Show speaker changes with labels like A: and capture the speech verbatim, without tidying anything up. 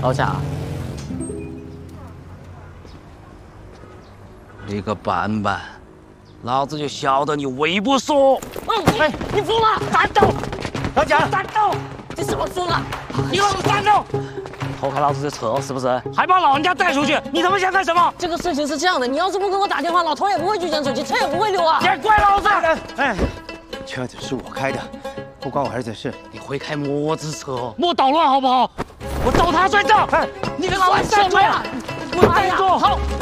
A: 吵架啊？
B: 你个板板，老子就晓得你微不说。
A: 嗯，哎，你疯了！战斗！
B: 大家
A: 战斗！你什么疯了？
B: 你老子战斗！
A: 偷开老子的车是不是？
B: 还把老人家带出去，你他妈想干什么？
A: 这个事情是这样的，你要是不给我打电话，老头也不会去捡手机，车也不会溜啊！
B: 别怪老子！
C: 哎，车子是我开的，不关我儿子的事。
B: 你会开摩子车，莫捣乱好不好？我找他算账！
A: 你给老子站住！
B: 滚蛋住！好。